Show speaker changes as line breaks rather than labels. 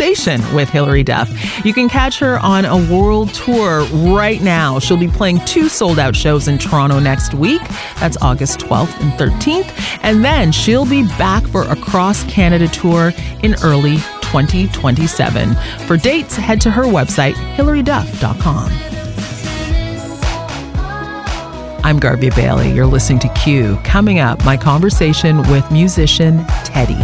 Conversation with Hilary Duff. You can catch her on a world tour right now. She'll be playing 2 sold-out shows in Toronto next week. That's August 12th and 13th. And then she'll be back for a cross-Canada tour in early 2027. For dates, head to her website, hilaryduff.com. I'm Garvey Bailey. You're listening to Q. Coming up, my conversation with musician Teddy.